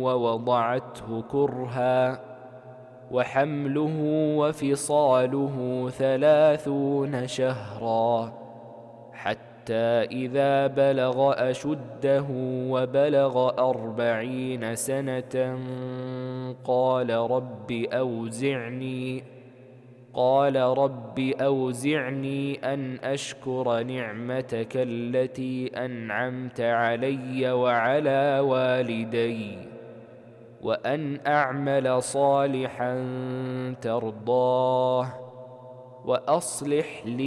ووضعته كرها، وحمله وفصاله 30 شهرا، حتى إذا بلغ أشده وبلغ 40 سنة قال رب أوزعني أن أشكر نعمتك التي أنعمت علي وعلى والدي، وأن أعمل صالحا ترضاه، وأصلح لي